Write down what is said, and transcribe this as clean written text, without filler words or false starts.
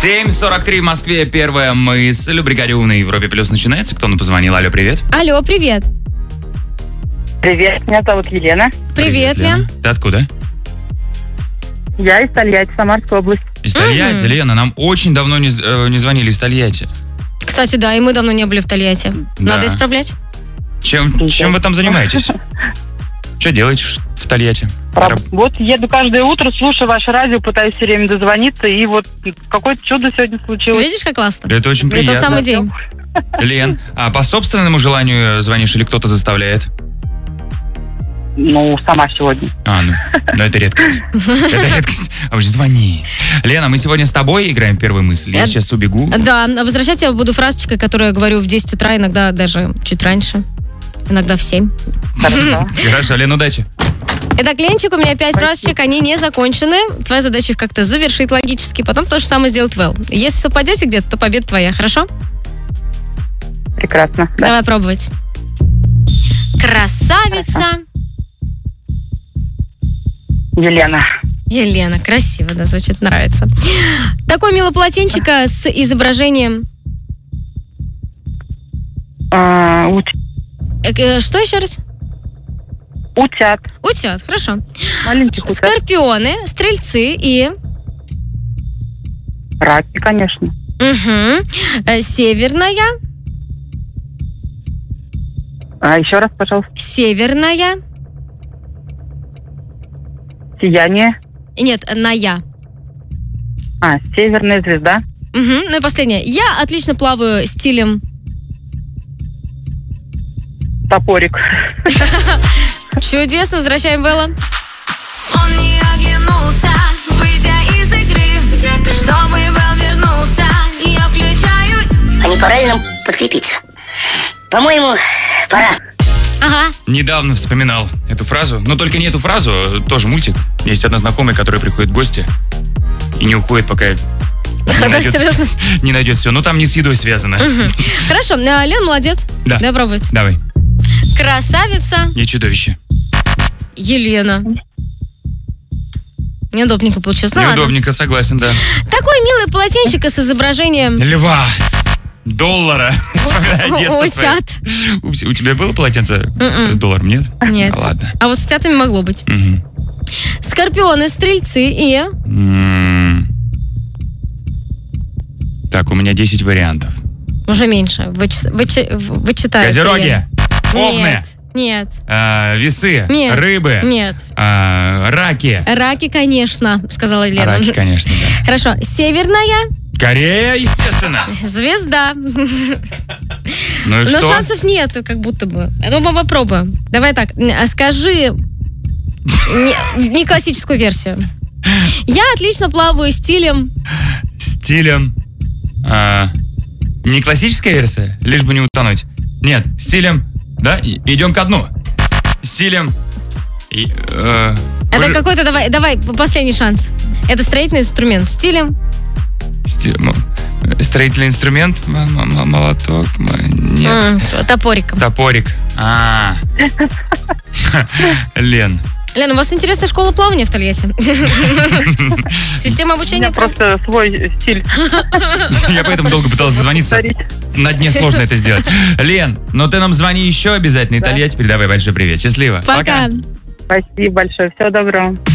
7:43 в Москве. Первая мысль. Бригаде У на Европе Плюс начинается. Кто нам позвонил? Алло, привет. Алло, привет. Привет, меня зовут Елена. Привет, Лен. Ты откуда? Я из Тольятти, Самарской области. Из Тольятти. Лена, нам очень давно не звонили из Тольятти. Кстати, да, и мы давно не были в Тольятти. Надо Да. исправлять. Чем вы там занимаетесь? Что делаете в Тольятти? Вот еду каждое утро, слушаю ваше радио, пытаюсь все время дозвониться, и вот какое-то чудо сегодня случилось. Видишь, как классно? Это очень Это тот приятно. самый день. Лен, а по собственному желанию звонишь или кто-то заставляет? Ну, сама сегодня. Ну это редкость. Это редкость. А уж звони. Лена, мы сегодня с тобой играем в первую мысль. Я сейчас убегу. Да, возвращать я буду фразочкой, которую я говорю в 10 утра, иногда даже чуть раньше. Иногда в 7. Хорошо, Лен, удачи. Итак, Ленчик, у меня 5 фразочек, они не закончены. Твоя задача их как-то завершить логически, потом то же самое сделать Вэл. Если совпадете где-то, то победа твоя, хорошо? Прекрасно. Да. Давай пробовать. Красавица. Елена. Елена, красиво, да, звучит, нравится. Такое милое полотенчико с изображением... Что еще раз? Утят. Утят, хорошо. Маленьких утят. Скорпионы, стрельцы и... Раки, конечно. Угу. Северная. Еще раз, пожалуйста. Северная. Сияние. Нет, ная. Северная звезда. Угу. Ну и последнее. Я отлично плаваю стилем... Топорик. Чудесно, возвращаем Белла. Он не оглянулся, выйдя из игры, чтобы Вэл вернулся, я включаю. А не пора ли нам подкрепиться? По-моему, пора. Ага. Недавно вспоминал эту фразу. Но только не эту фразу, тоже мультик. Есть одна знакомая, которая приходит в гости и не уходит, пока Серьезно? не найдет все. Но там не с едой связано. Хорошо, Лен, молодец. Да. Давай пробовать. Давай. Красавица. Не чудовище. Елена. Неудобненько получилось. Ну, Неудобненько, согласен, да. ладно. Такое милое полотенчико с изображением... Льва. Доллара. Утят. У тебя было полотенце с долларом, нет? Нет. Ладно. А вот с утятами могло быть. Скорпионы, стрельцы и... Так, у меня 10 вариантов. Уже меньше. Вычитаю. Козероги. Овны. Нет. Весы. Нет. Рыбы. Нет. Раки. Раки, конечно, сказала Елена. Раки, конечно, да. Хорошо. Северная. Корея, естественно. Звезда. Ну и Но что? шансов нет, как будто бы. Ну, мы попробуем. Давай так, скажи не классическую версию. Я отлично плаваю стилем... Стилем. Не классическая версия, лишь бы не утонуть. Нет, стилем. Да, идем ко дну. Стилем. Это какой-то, давай, последний шанс. Это строительный инструмент. Стилем. Строительный инструмент. Молоток. Нет. Топориком. Топорик. Лен. Лена, у вас интересная школа плавания в Тольятти? Система У обучения? меня просто свой стиль. Я поэтому долго пыталась дозвониться. На дне сложно это сделать. Лен, но ты нам звони еще обязательно. И Тольятти передавай большой привет. Счастливо. Пока. Спасибо большое. Всего доброго.